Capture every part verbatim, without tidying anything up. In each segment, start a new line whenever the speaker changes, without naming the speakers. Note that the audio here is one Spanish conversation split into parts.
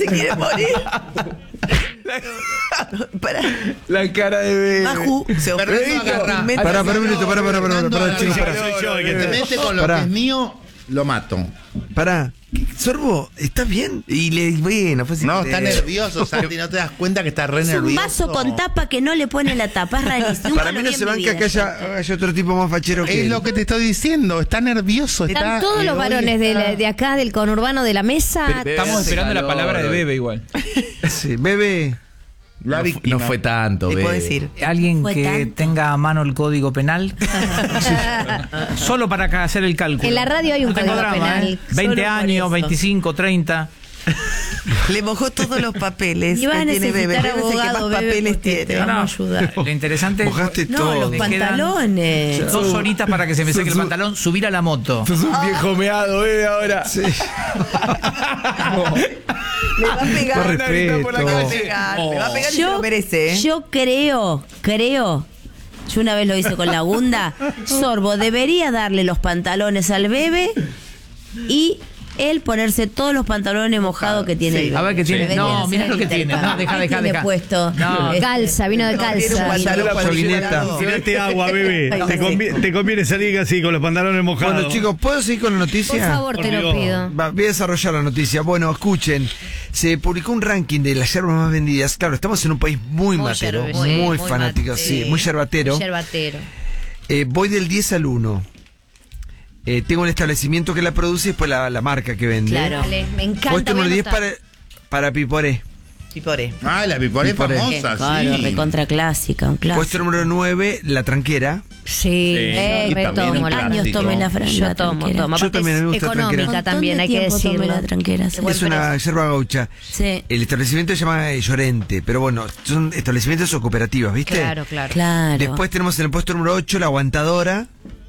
se quiere morir. Para.
La cara de bebé.
Maju se ofrece.
Pará, pará un minuto, pará, pará, pará, pará, chicos, pará.
El que te mete con lo que es mío, lo mato.
Pará. Sorbo, ¿estás bien? Y le bueno, fue
No, está nervioso, Santi, no te das cuenta que está re
Es un
nervioso.
vaso con tapa que no le pone la tapa, es rarísimo.
Para mí no se banca que haya, haya otro tipo más fachero que
Es
él.
lo que te estoy diciendo, está nervioso.
Están
Está,
todos
eh,
los
hoy
varones de,
está-
la- de acá, del conurbano de la mesa.
Estamos esperando la palabra de bebé igual.
Sí, bebé.
La
No,
víctima.
no fue tanto,
Te
bebé.
puedo decir.
Alguien
Fue
que
tanto.
tenga a mano el código penal. Solo para acá hacer el cálculo.
En la radio hay un
No tengo
código
drama,
penal.
¿eh? veinte
Solo por
años,
eso.
veinticinco, treinta.
Le mojó todos los papeles.
Y vas a
que tiene bebé.
necesitar
Bebé es el que
abogado,
más
bebé,
papeles
porque te
tiene.
vamos a
No.
ayudar.
Lo interesante
Mojaste
es
No,
todo.
los
Me quedan
pantalones.
dos horitas para que se me seque el pantalón, subir a la moto.
Sos un viejo meado, bebé, ahora.
Sí.
Le va a pegar.
Con respeto.
Le va a pegar. Le va a pegar y se
Yo,
lo merece. ¿eh?
yo creo, creo, yo una vez lo hice con la Gunda, Sorbo debería darle los pantalones al bebé y él ponerse todos los pantalones mojados que tiene el bebé.
A ver qué tiene.
Deberían
No,
hacer
mirá
el
lo que tiene.
intercambio.
No, deja,
¿Qué
deja,
tiene
deja.
puesto?
No.
Calza, vino de
No, tiene un
calza.
pantalón
la
cualquiera.
choguineta.
Tirate agua, bebé.
Ay,
Te,
no.
convi- te conviene salir así con los pantalones mojados.
Bueno, chicos, ¿puedo seguir con la noticia?
Por favor, te lo
Por Dios.
pido.
Va, voy a desarrollar la noticia. Bueno, escuchen. Se publicó un ranking de las yerbas más vendidas. Claro, estamos en un país muy,
Muy
matero,
yerbe-
muy,
sí, muy
fanático,
mate-
sí, muy yerbatero.
Yerbatero.
Eh, voy del diez al uno. Eh, tengo el establecimiento que la produce y después la, la marca que vende.
Claro. Dale, me encanta.
Puesto
voy a
número diez
anotar.
para, para Piporé.
Piporé.
Ah, la piporé
Piporé.
famosa,
Claro,
sí.
recontra clásica, un clásico.
Puesto número nueve, la tranquera.
Sí, eh,
y
re
también
tomo
un
la-
clásico.
Años tomé la franja.
Yo tomo, tomo.
Yo también me gusta
económica
tranquera.
también, hay que decirlo.
Tomé la tranquera. sí.
Es una yerba gaucha.
Sí.
El establecimiento se llama eh, Llorente, pero bueno, son establecimientos o cooperativas, ¿viste?
Claro, claro.
Claro.
Después tenemos en el puesto número ocho, la aguantadora,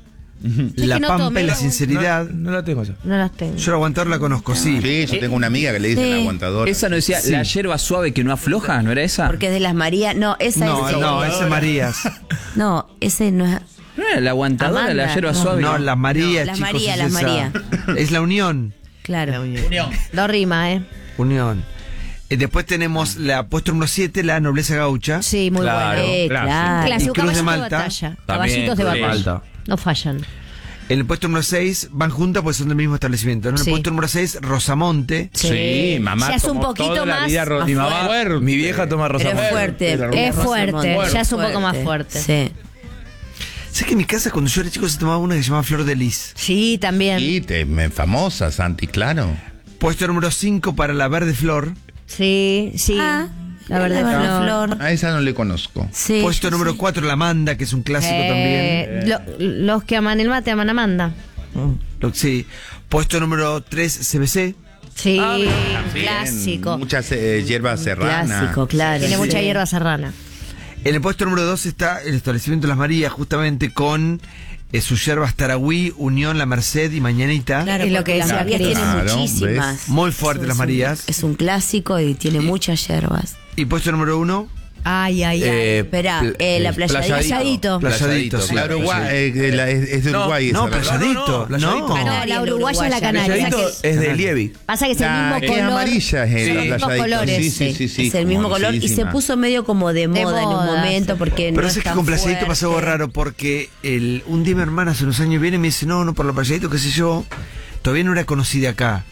la
que no
pampa
tomé
y la
la-
sinceridad.
No la tengo yo.
No las tengo.
Yo la aguantadora la conozco, sí.
Sí, yo tengo una amiga que le dicen
Sí.
aguantador.
Esa no decía
Sí.
la yerba suave que no afloja, ¿no era esa?
Porque es de las Marías. No, esa
No,
es.
no,
eh,
esa es Marías.
No, ese no es.
¿No era la aguantadora,
Amanda,
la yerba
no.
suave?
No, las Marías,
No, las
chicos.
María,
es
las
esa.
María.
Es la Unión.
Claro.
Unión.
Dos rimas, ¿eh?
Unión. Eh, después tenemos la puesto número siete, la nobleza gaucha.
Sí, muy
Claro,
bueno.
Eh,
clásico.
claro.
Clásico,
Y Cruz de
caballito de
Malta.
batalla.
También,
Caballitos de
Cruz de
batalla.
Malta.
No fallan.
En el puesto número seis, van juntas porque son del mismo establecimiento. En el
Sí.
puesto número seis, Rosamonte.
Sí, mamá.
Ya es un
tomó
poquito
toda la
más-
vida ro-
más
Mi mamá,
fuerte.
mi vieja toma
Pero
rosa.
es fuerte.
Es fuerte,
Rosamonte.
ya es un poco más fuerte.
Sí.
Sé que en mi casa cuando yo era chico se tomaba una que se llamaba Flor de Lis.
Sí, también.
Sí, te, me, famosa, Santi, claro.
Puesto número cinco para la Verde Flor.
Sí, sí.
Ah,
la verdad,
la verde
flor.
flor.
A esa no le conozco.
Sí.
Puesto
yo
número
sí.
cuatro, la Manda, que es un clásico
Eh, lo- los que aman el mate aman Amanda.
también. Lo- sí. Puesto número tres, C B C.
Sí,
También,
clásico.
Muchas eh, hierbas serranas.
Clásico, claro.
Tiene
sí.
mucha hierba serrana.
En el puesto número dos está el establecimiento Las Marías, justamente con eh, sus yerbas Taragüí, Unión, La Merced y Mañanita.
Claro,
Es lo
porque
que
las
decía
Marías
Cris.
tienen
Claro,
muchísimas.
¿ves?
Muy fuerte
Es
Las
un-
Marías.
Es un clásico y tiene muchas hierbas.
Y puesto número uno,
Ay, ay, ay.
Eh,
Espera,
pl-
eh, la
eh,
playadita.
Playadito.
Playadito, sí.
La Uruguay, eh, que la- es, es de
No,
Uruguay
No,
esa, ¿verdad?
Playadito.
No, no, Playadito.
Ah, no, la uruguaya es la canaria.
Playadito
Pasa que-
es de Lievi.
Pasa que es el
La
mismo
que
color.
es amarilla es
Sí.
la
Mismos
playadito.
colores,
Sí, sí,
sí.
sí, sí,
es el mismo color y se
famosísima.
puso medio como de moda,
De
en un
moda,
momento
sí.
porque
Pero
no
es
es
que
tan
con Playadito pasó algo
fuerte.
raro porque el, un día mi hermana hace unos años viene y me dice, no, no, por la Playadito, qué sé yo, todavía no era conocida acá.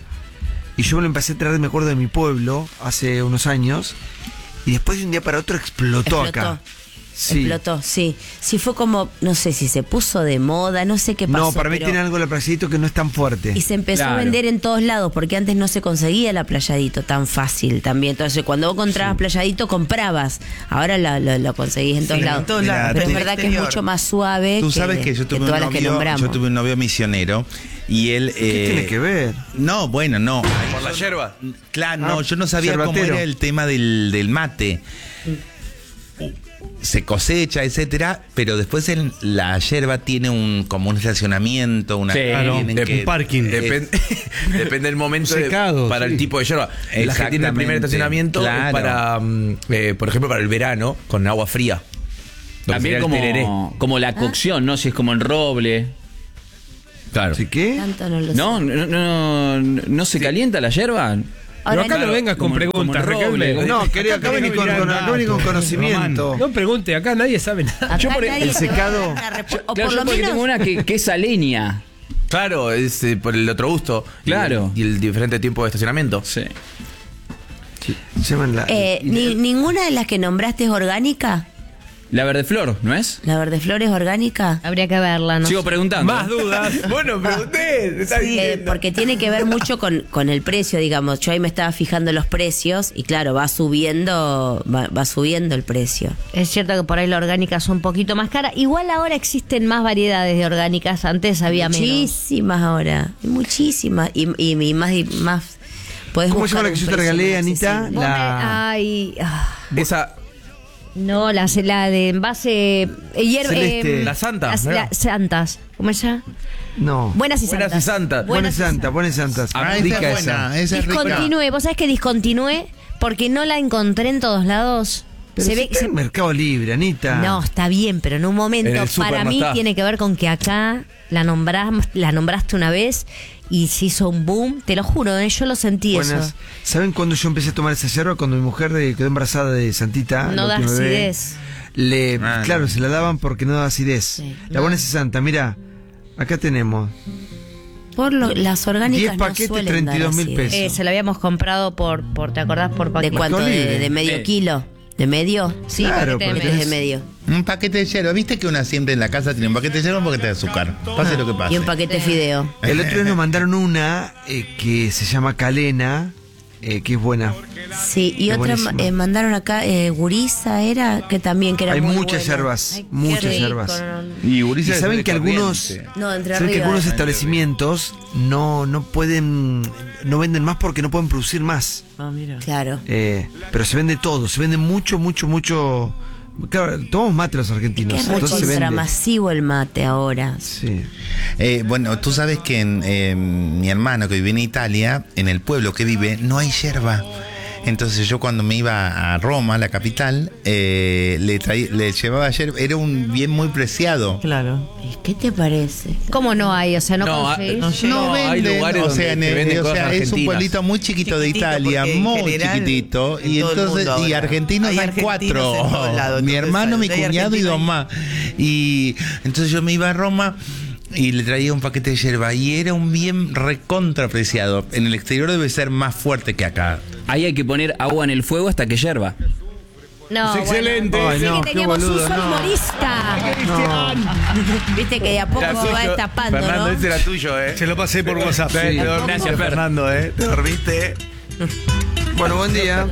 Y yo me lo empecé a traer, me acuerdo, de mi pueblo hace unos años y después de un día para otro explotó,
Explotó.
acá. Sí.
Explotó, sí. Sí, fue como, no sé si se puso de moda, no sé qué pasó.
No, para mí
pero-
tiene algo la Playadito que no es tan fuerte.
Y se empezó
Claro.
a vender en todos lados, porque antes no se conseguía la Playadito tan fácil también. Entonces, cuando vos encontrabas Playadito, comprabas. Ahora la- lo, lo conseguís en todos
Sí,
lados.
en todos lados.
Pero es
Mira,
verdad que es
exterior.
mucho más suave
Tú
que,
sabes que yo
que
tuve, un
todas las que
novio,
nombramos.
yo tuve un novio misionero y él...
¿Qué
eh,
tiene que ver?
No, bueno, no.
¿Por la yerba?
Claro,
Ah,
no, yo no sabía cómo
yerbatero.
era el tema del, del mate. Se cosecha, etcétera, pero después el- la yerba tiene un como un estacionamiento, una
Sí,
Claro,
tienen
dep-
que-
un parking.
Depende, depende del momento de-
Secado,
para
sí.
el tipo de yerba. La que tiene el primer
Exactamente,
estacionamiento es
claro.
para, mm, eh, por ejemplo, para el verano, con agua fría. Lo que sería
También
el
como,
tereré.
como la cocción, ¿no? Si es como en roble.
Claro.
¿Sí qué?
Tanto no lo
¿No?
sé.
¿No, no, no, no se calienta la yerba?
Ahora,
Pero acá no
claro,
vengas con
como-
preguntas,
como el roble.
Riquelme.
No, querido, acá vení con, con, acá vení con conocimiento.
Román, no pregunte, acá nadie sabe nada.
acá
yo por-
nadie
el
te va a
secado-
dar una respu- o
Claro,
por
yo
lo
porque
menos
tengo una que, que es a leña.
Claro, es eh, por el otro gusto. Y
Claro.
el- Y el, diferente tiempo de estacionamiento.
Sí.
Se llaman la-
eh, ni- ninguna de las que nombraste es orgánica.
La verde flor, ¿no es?
La verdeflor es orgánica.
Habría que verla, ¿no?
Sigo preguntando.
Más dudas.
Bueno, pregunté. está
Sí, eh,
diciendo.
porque tiene que ver mucho con, con el precio, digamos. Yo ahí me estaba fijando los precios y claro, va subiendo, va, va subiendo el precio.
Es cierto que por ahí la orgánica es un poquito más cara. Igual ahora existen más variedades de orgánicas. Antes había menos.
Muchísimas ahora, muchísimas y, y, y más y más. Podés
¿Cómo se
buscar
llama la
un
que yo te
precio
regalé,
más
Anita?
accesible.
Vos me-
La-
Ay, ah,
Esa.
no, la, la de envase eh, hierba.
Celeste.
eh,
La Santa,
las-
¿no?
las santas. ¿Cómo se llama?
No.
Buenas y
Buenas
santas.
y santas.
Buenas Santa, Buenas Santas.
Ah,
Rica
esa es
esa.
buena, esa es rica.
Discontinué. ¿Vos sabés que discontinué? Porque no la encontré en todos lados.
Pero
se
si
ve
está
se-
en Mercado Libre, Anita.
No, está bien, pero en un momento
En el súper
para
no
mí
está.
tiene que ver con que acá la nombramos, la nombraste una vez y se hizo un boom, te lo juro, ¿eh? Yo lo sentí
Buenas.
eso.
¿Saben cuándo yo empecé a tomar esa yerba? Cuando mi mujer eh, quedó embarazada de Santita.
No
la
da
última bebé.
acidez.
Le,
Ah,
claro,
no.
se la daban porque no daba acidez.
Sí.
La buena y santa, mira, acá tenemos
Por lo- las orgánicas
diez
no
paquetes,
suelen
treinta y dos
dar
mil
acidez.
pesos.
Eh, se la habíamos comprado por, por ¿te acordás? Por
¿De
paquete.
cuánto?
Mercado
¿De,
Libre.
de medio
Sí.
kilo? ¿De medio?
Sí,
Claro,
paquete de
porque
medio.
Es de medio.
Un paquete de yerba. ¿Viste que una siempre en la casa tiene un paquete de yerba y un paquete de azúcar? Pase lo que pase.
Y un paquete de fideo.
El otro día nos mandaron una eh, que se llama Calena, eh, que es buena.
Sí, y
Es
otra
buenísima.
eh, mandaron acá, eh, Guriza era, que también que era
Hay
muy
muchas
buena.
yerbas,
Ay, qué
muchas
rico,
yerbas.
no.
Y
Y
Guriza es
saben
de
que algunos,
Corrientes.
No, entre
saben que
arriba.
algunos establecimientos no, no pueden, no venden más porque no pueden producir más.
Claro.
Eh, pero se vende todo, se vende mucho, mucho, mucho. Claro, tomamos mate los argentinos.
Que es
entonces se
recontra
vende.
masivo el mate ahora.
Sí.
Eh, bueno, tú sabes que en, eh, mi hermano que vive en Italia, en el pueblo que vive, no hay yerba. Entonces yo cuando me iba a Roma, la capital, eh, le, traí- le llevaba yerba. Era un bien muy preciado.
Claro.
¿Qué te parece?
¿Cómo no hay? O sea, no,
No,
conseguís.
no llega.
No,
No, hay
venden,
lugares
o sea,
donde
en
te
el-
venden
o
cosas
sea, es un
argentinas.
pueblito muy chiquito de
Chiquitito,
Italia,
porque en
muy
general,
chiquitito,
en
y
todo el
entonces
mundo
y
ahora.
argentinos
Hay
hay
argentinos
cuatro,
en todos lados,
mi
entonces
hermano, mi
hay
cuñado y
argentino
dos
ahí.
más, y entonces yo me iba a Roma y le traía un paquete de yerba y era un bien recontrapreciado. En el exterior debe ser más fuerte que acá.
Ahí hay que poner agua en el fuego hasta que hierva.
No,
Es excelente.
Bueno,
Ay,
sí
no,
que
qué
teníamos
boludo,
un sol
no.
humorista.
Viste que de a poco
Era
se va
tuyo.
destapando,
Fernando,
¿no?
ese era tuyo, ¿eh?
Se lo pasé por WhatsApp.
Te- te dormiste,
Gracias, Fer.
Fernando, ¿eh? Te dormiste.
Bueno, buen día.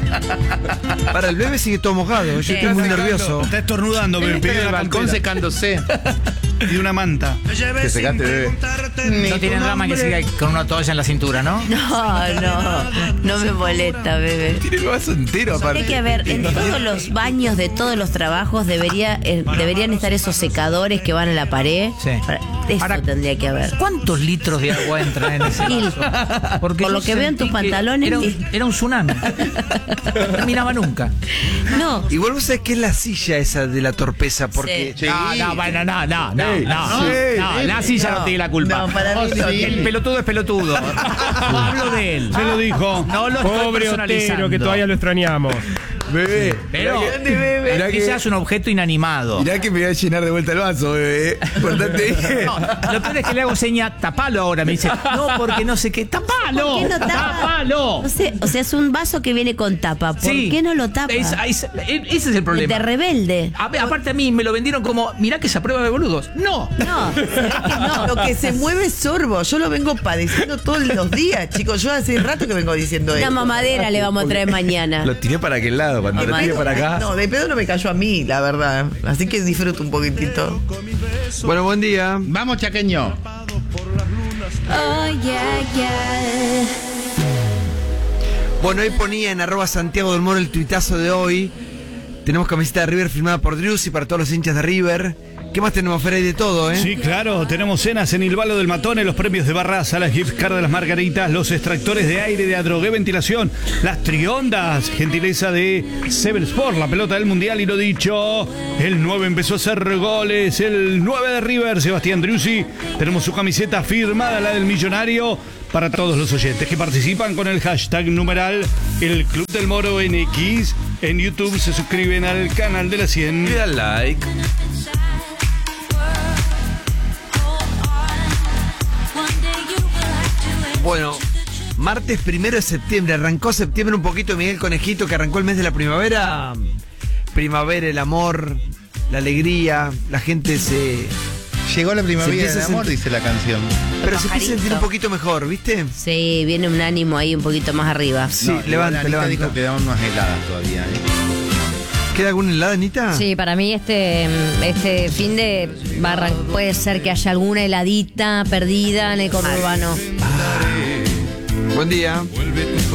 Para el bebé sigue todo mojado. Yo estoy muy nervioso.
Está estornudando, me pidió la campera
secándose.
y una manta.
Te secaste, bebé.
No tiene drama que siga con una toalla en la cintura, ¿no?
No, no, no me molesta, bebé.
Tiene el vaso entero, aparte.
Hay que ver, en todos los baños de todos los trabajos debería, eh, deberían estar esos secadores que van a la pared.
Sí.
Para- Eso
Ahora,
tendría que haber.
¿Cuántos litros de agua entran en ese
Mil.
vaso? Porque
Por lo
yo
que veo en tus
sentí que
pantalones,
Era un,
mil.
era un tsunami. No terminaba nunca.
No,
Igual vos sabés que es la silla esa de la torpeza, porque
Sí.
No, no, bueno, no, no, no,
Ey,
no,
sí,
no, la silla no, tiene la culpa.
no, para mí no.
El pelotudo es pelotudo. No hablo de él.
Se lo dijo.
No lo estoy
Pobre
personalizando.
Otero, que todavía lo extrañamos.
Bebé.
Pero
Mirá que- mirá que-
quizás es un objeto inanimado.
Mirá que me voy a llenar de vuelta el vaso, bebé. Importante.
No, lo peor es que le hago seña, tapalo ahora. Me dice, no, porque no sé qué. ¡Tapalo!
¿por qué no tapa?
¡Tapalo!
No sé, o sea, es un vaso que viene con tapa. ¿Por
Sí.
qué no lo tapa?
Es- es- ese es el problema.
De rebelde.
A ver, aparte a mí me lo vendieron como, mirá que se aprueba de boludos. No.
No, ¿será que no?
Lo que se mueve es sorbo. Yo lo vengo padeciendo todos los días, chicos. Yo hace rato que vengo diciendo
Una
esto.
mamadera le vamos a traer mañana.
Lo tiré para aquel lado. Cuando lo tiré para acá.
No, de pedo no me cayó a mí, la verdad. Así que disfruto un poquitito.
bueno, buen día.
Vamos, chaqueño.
Oh, yeah, yeah.
Bueno, ahí ponía en arroba Santiago del Moro el tuitazo de hoy. Tenemos camiseta de River firmada por Driussi para todos los hinchas de River. ¿Qué más tenemos, Fer? Hay de todo, ¿eh?
Sí, claro, tenemos cenas en el Balo del Matone, los premios de Barraza, las gift card de las Margaritas, los extractores de aire de Adrogué Ventilación, las triondas, gentileza de Seven Sport, la pelota del Mundial. Y lo dicho, el nueve empezó a hacer goles, el nueve de River, Sebastián Driussi. Tenemos su camiseta firmada, la del millonario, para todos los oyentes que participan con el hashtag numeral El Club del Moro en X. En YouTube se suscriben al canal de la cien.
Le dan like.
Bueno, martes primero de septiembre, arrancó septiembre un poquito, Miguel Conejito, que arrancó el mes de la primavera. Primavera, el amor, la alegría, la gente se...
Llegó la
Se
primavera
empieza
del
a
amor,
sentir-
dice la canción.
Pero se empieza a sentir
pajarito.
un poquito mejor, ¿viste?
Sí, viene un ánimo ahí un poquito más arriba.
Sí,
No, igual
levanta,
Anita
levanta.
dijo que daban unas heladas todavía. ¿eh?
¿Queda alguna helada, Anita?
Sí, para mí este, este fin de va a arran- puede ser que haya alguna heladita perdida en el conurbano.
Buen día.
Vuelve tu